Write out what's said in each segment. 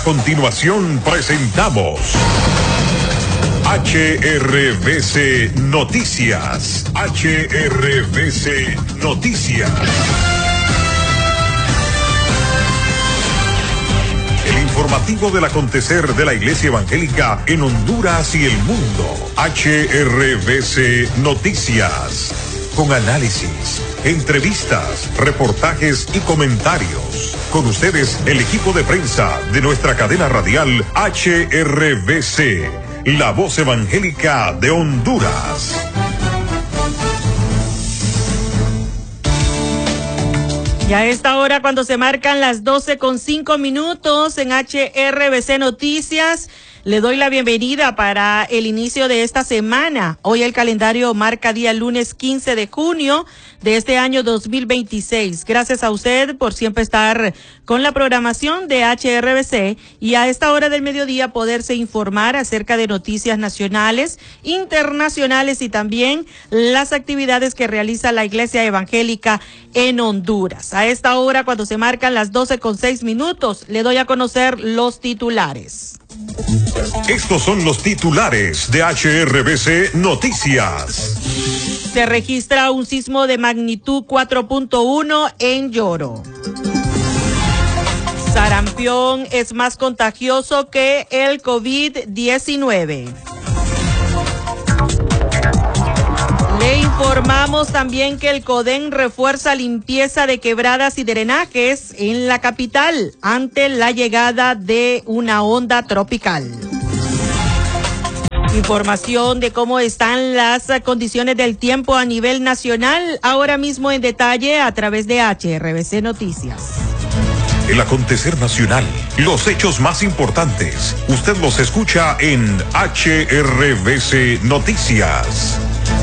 continuación presentamos HRBC Noticias. HRBC Noticias. El informativo del acontecer de la Iglesia Evangélica en Honduras y el mundo. HRBC Noticias. Con análisis, entrevistas, reportajes y comentarios. Con ustedes, el equipo de prensa de nuestra cadena radial HRBC, la voz evangélica de Honduras. Y a esta hora, cuando se marcan las 12:05 en HRBC Noticias, le doy la bienvenida para el inicio de esta semana. Hoy el calendario marca día lunes 15 de junio de este año 2026. Gracias a usted por siempre estar con la programación de HRBC y a esta hora del mediodía poderse informar acerca de noticias nacionales, internacionales y también las actividades que realiza la Iglesia Evangélica en Honduras. A esta hora, cuando se marcan las 12:06, le doy a conocer los titulares. Estos son los titulares de HRBC Noticias. Se registra un sismo de magnitud 4.1 en Yoro. Sarampión es más contagioso que el COVID-19. Le informamos también que el CODEN refuerza limpieza de quebradas y drenajes en la capital ante la llegada de una onda tropical. Información de cómo están las condiciones del tiempo a nivel nacional, ahora mismo en detalle a través de HRBC Noticias. El acontecer nacional, los hechos más importantes, usted los escucha en HRBC Noticias.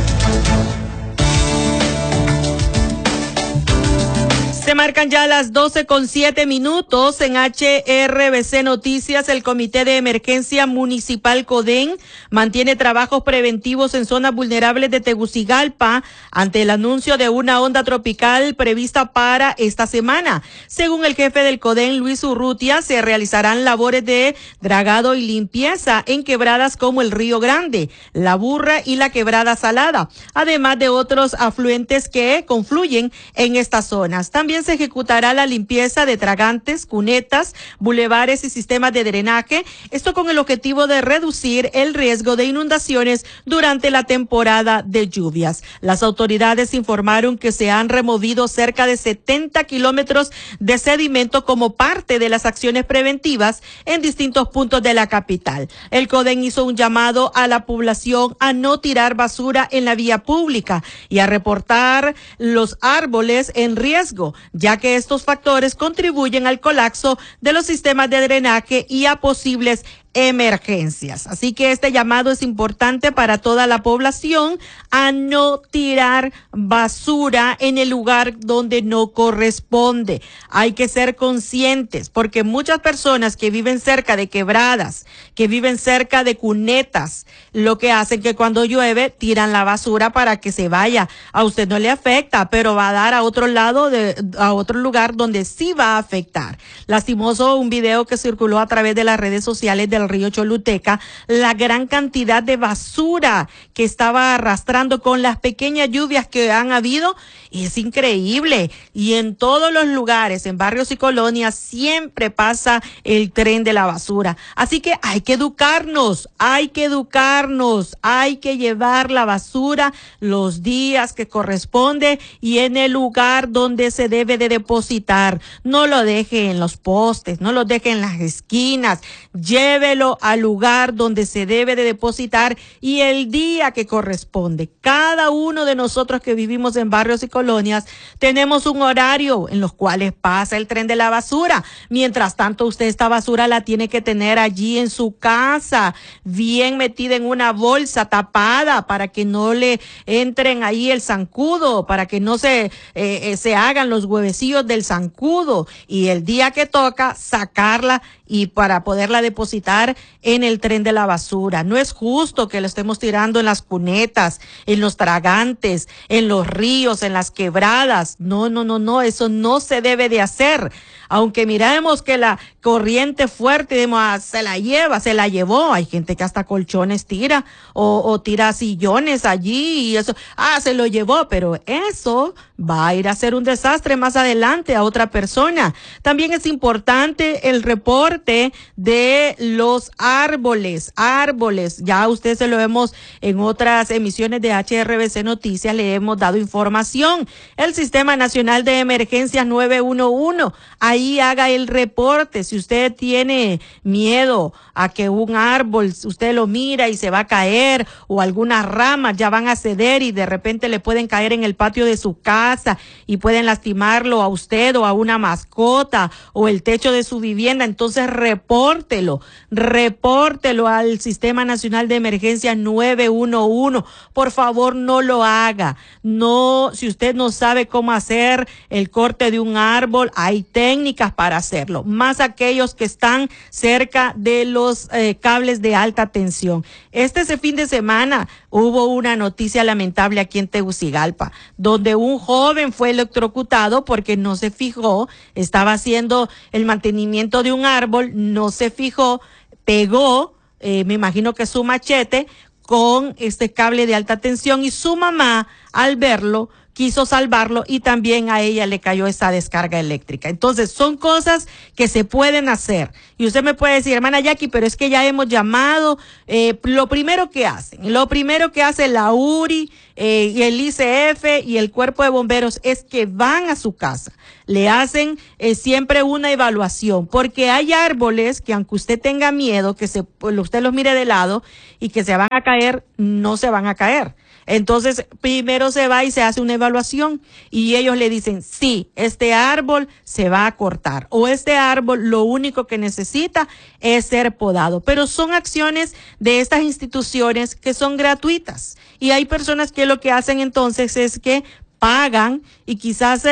Se marcan ya las 12:07 en HRBC Noticias. El Comité de Emergencia Municipal CODEN mantiene trabajos preventivos en zonas vulnerables de Tegucigalpa ante el anuncio de una onda tropical prevista para esta semana. Según el jefe del CODEN, Luis Urrutia, se realizarán labores de dragado y limpieza en quebradas como el Río Grande, la Burra y la Quebrada Salada, además de otros afluentes que confluyen en estas zonas. También se ejecutará la limpieza de tragantes, cunetas, bulevares y sistemas de drenaje, esto con el objetivo de reducir el riesgo de inundaciones durante la temporada de lluvias. Las autoridades informaron que se han removido cerca de 70 kilómetros de sedimento como parte de las acciones preventivas en distintos puntos de la capital. El CODEN hizo un llamado a la población a no tirar basura en la vía pública y a reportar los árboles en riesgo, ya que estos factores contribuyen al colapso de los sistemas de drenaje y a posibles emergencias. Así que este llamado es importante para toda la población a no tirar basura en el lugar donde no corresponde. Hay que ser conscientes porque muchas personas que viven cerca de quebradas, que viven cerca de cunetas, lo que hacen que cuando llueve tiran la basura para que se vaya. A usted no le afecta, pero va a dar a otro lado, a otro lugar donde sí va a afectar. Lastimoso un video que circuló a través de las redes sociales del río Choluteca, la gran cantidad de basura que estaba arrastrando con las pequeñas lluvias que han habido, y es increíble. Y en todos los lugares, en barrios y colonias, siempre pasa el tren de la basura. Así que hay que educarnos, hay que llevar la basura los días que corresponde y en el lugar donde se debe de depositar. No lo deje en los postes, no lo deje en las esquinas, llévelo al lugar donde se debe de depositar y el día que corresponde. Cada uno de nosotros que vivimos en barrios y colonias tenemos un horario en los cuales pasa el tren de la basura. Mientras tanto, usted esta basura la tiene que tener allí en su casa, bien metida en una bolsa tapada para que no le entren ahí el zancudo, para que no se hagan los huevecillos del zancudo, y el día que toca sacarla y para poderla depositar en el tren de la basura. No es justo que lo estemos tirando en las cunetas, en los tragantes, en los ríos, en las quebradas. No, eso no se debe de hacer. aunque miremos que la corriente fuerte, digamos, se la llevó. Hay gente que hasta colchones tira o tira sillones allí y eso, se lo llevó, pero eso va a ir a ser un desastre más adelante a otra persona. También es importante el reporte de los árboles. Ya usted se lo hemos en otras emisiones de HRBC Noticias, le hemos dado información. El Sistema Nacional de Emergencias 911, ahí haga el reporte. Si usted tiene miedo a que un árbol, usted lo mira y se va a caer, o algunas ramas ya van a ceder y de repente le pueden caer en el patio de su casa y pueden lastimarlo a usted o a una mascota o el techo de su vivienda, entonces repórtelo al Sistema Nacional de Emergencias 911. Por favor, no lo haga. No, si usted no sabe cómo hacer el corte de un árbol, hay técnicas para hacerlo, más aquellos que están cerca de los cables de alta tensión. Ese fin de semana hubo una noticia lamentable aquí en Tegucigalpa, donde un joven fue electrocutado porque no se fijó, estaba haciendo el mantenimiento de un árbol, no se fijó, pegó, me imagino que su machete, con este cable de alta tensión, y su mamá, al verlo, quiso salvarlo y también a ella le cayó esa descarga eléctrica. Entonces, son cosas que se pueden hacer. Y usted me puede decir, hermana Jackie, pero es que ya hemos llamado. Lo primero que hace la URI y el ICF y el Cuerpo de Bomberos es que van a su casa. Le hacen siempre una evaluación, porque hay árboles que aunque usted tenga miedo, que usted los mire de lado y que se van a caer, no se van a caer. Entonces, primero se va y se hace una evaluación y ellos le dicen, sí, este árbol se va a cortar o este árbol lo único que necesita es ser podado. Pero son acciones de estas instituciones que son gratuitas y hay personas que lo que hacen entonces es que pagan y quizás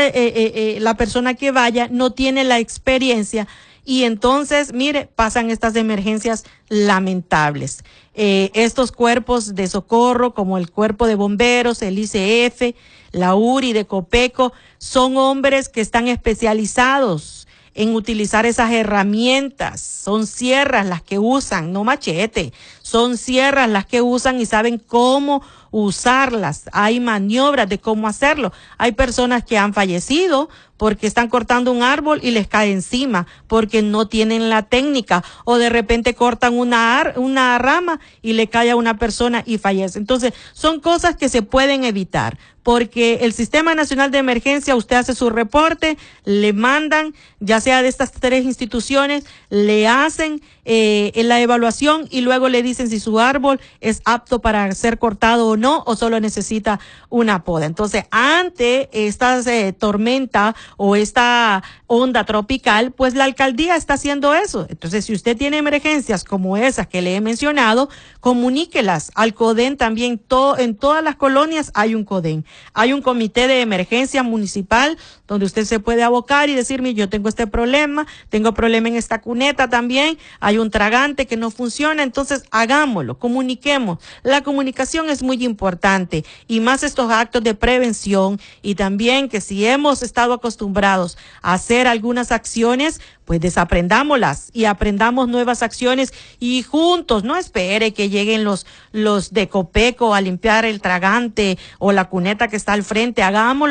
la persona que vaya no tiene la experiencia. Y entonces, mire, pasan estas emergencias lamentables. Estos cuerpos de socorro, como el Cuerpo de Bomberos, el ICF, la URI de Copeco, son hombres que están especializados en utilizar esas herramientas. Son sierras las que usan, no machete. Son sierras las que usan y saben cómo usarlas. Hay maniobras de cómo hacerlo. Hay personas que han fallecido porque están cortando un árbol y les cae encima porque no tienen la técnica, o de repente cortan una rama y le cae a una persona y fallece. Entonces, son cosas que se pueden evitar porque el Sistema Nacional de Emergencia, usted hace su reporte, le mandan, ya sea de estas 3 instituciones, le hacen la evaluación y luego le dicen si su árbol es apto para ser cortado o no, o solo necesita una poda. Entonces, ante esta tormenta o esta onda tropical, pues la alcaldía está haciendo eso. Entonces, si usted tiene emergencias como esas que le he mencionado, comuníquelas al CODEN también. En todas las colonias hay un CODEN. Hay un comité de emergencia municipal donde usted se puede abocar y decirme, yo tengo este problema, tengo problema en esta cuneta también, hay un tragante que no funciona, entonces hagámoslo, comuniquemos. La comunicación es muy importante y más estos actos de prevención, y también que si hemos estado acostumbrados a hacer algunas acciones, pues desaprendámoslas y aprendamos nuevas acciones y juntos, no espere que lleguen los de Copeco a limpiar el tragante o la cuneta que está al frente.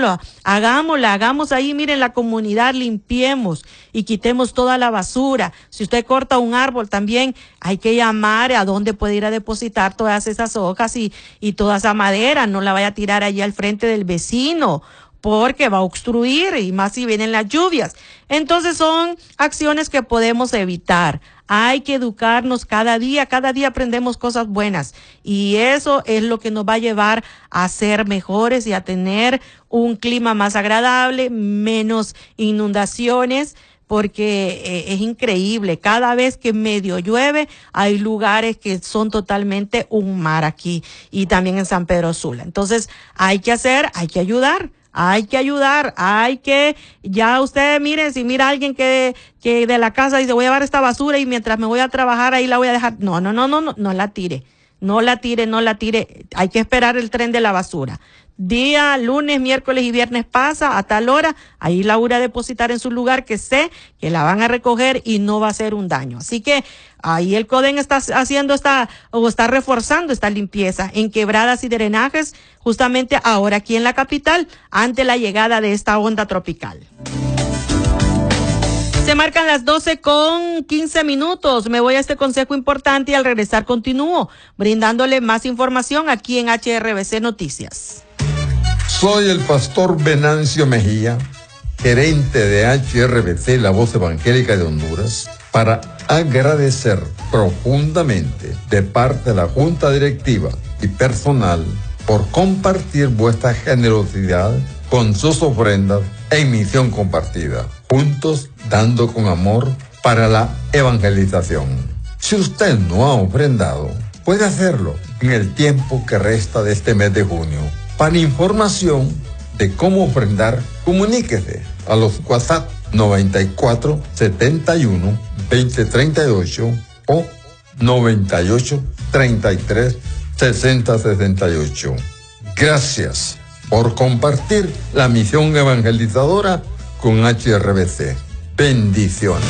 Hagamos ahí, miren, la comunidad, limpiemos y quitemos toda la basura. Si usted corta un árbol también hay que llamar a dónde puede ir a depositar todas esas hojas y toda esa madera, no la vaya a tirar allí al frente del vecino, porque va a obstruir, y más si vienen las lluvias. Entonces son acciones que podemos evitar. Hay que educarnos cada día aprendemos cosas buenas y eso es lo que nos va a llevar a ser mejores y a tener un clima más agradable, menos inundaciones, porque es increíble, cada vez que medio llueve hay lugares que son totalmente un mar aquí y también en San Pedro Sula. Entonces hay que ayudar. Ya usted mire, si mira a alguien que de la casa dice voy a llevar esta basura y mientras me voy a trabajar ahí la voy a dejar, no la tire. no la tire, hay que esperar el tren de la basura. Día lunes, miércoles y viernes pasa a tal hora, ahí la voy a depositar en su lugar que sé que la van a recoger y no va a ser un daño. Así que ahí el CODEN está está reforzando esta limpieza en quebradas y drenajes, justamente ahora aquí en la capital, ante la llegada de esta onda tropical. Se marcan las 12:15. Me voy a este consejo importante y al regresar continúo brindándole más información aquí en HRBC Noticias. Soy el pastor Venancio Mejía, gerente de HRBC, la voz evangélica de Honduras, para agradecer profundamente de parte de la Junta Directiva y personal por compartir vuestra generosidad con sus ofrendas en misión compartida, juntos dando con amor para la evangelización. Si usted no ha ofrendado, puede hacerlo en el tiempo que resta de este mes de junio. Para información de cómo ofrendar, comuníquese a los WhatsApp 94 71 20 38 o 98 33 60 68. Gracias por compartir la misión evangelizadora con HRBC. Bendiciones.